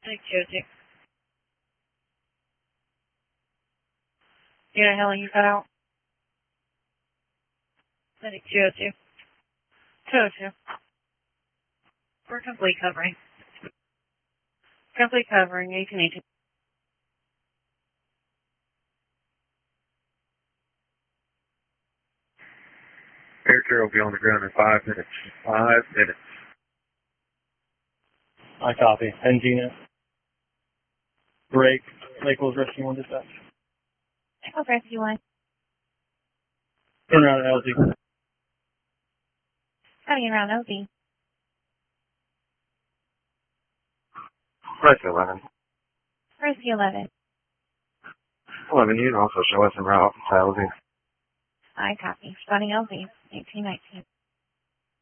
Take 202. You know, Helen, you cut out? Take 202. 202. We're complete covering. Complete covering, 1818. Air Care will be on the ground in 5 minutes. 5 minutes. I copy. Engina. Break. Lakewood Rescue 1 dispatch. Lakewood Rescue 1. Turn around LZ. Coming around LZ. Rescue 11. Rescue 11. 11, you can also show us en route to LZ. I copy. Spotting LZ. 1819.